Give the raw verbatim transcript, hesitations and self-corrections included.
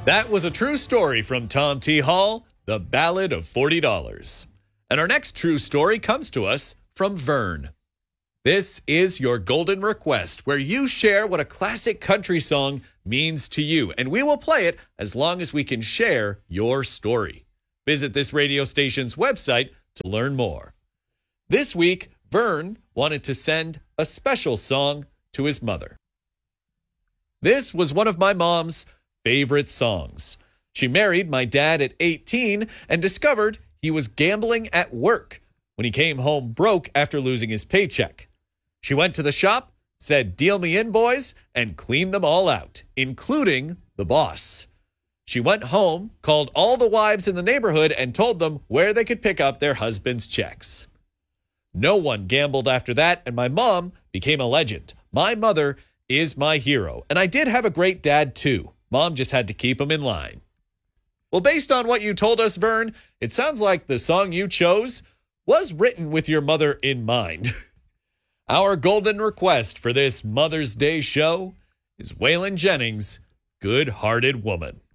That was a true story from Tom T. Hall, The Ballad of forty dollars. And our next true story comes to us from Vern. This is your golden request, where you share what a classic country song means to you, and we will play it as long as we can share your story. Visit this radio station's website to learn more. This week, Vern wanted to send a special song to his mother. This was one of my mom's favorite songs. She married my dad at eighteen and discovered he was gambling at work when he came home broke after losing his paycheck. She went to the shop, said, "Deal me in, boys," and cleaned them all out, including the boss. She went home, called all the wives in the neighborhood, and told them where they could pick up their husbands' checks. No one gambled after that, and my mom became a legend. My mother is my hero, and I did have a great dad too. Mom just had to keep him in line. Well, based on what you told us, Vern, it sounds like the song you chose was written with your mother in mind. Our golden request for this Mother's Day show is Waylon Jennings' Good-Hearted Woman.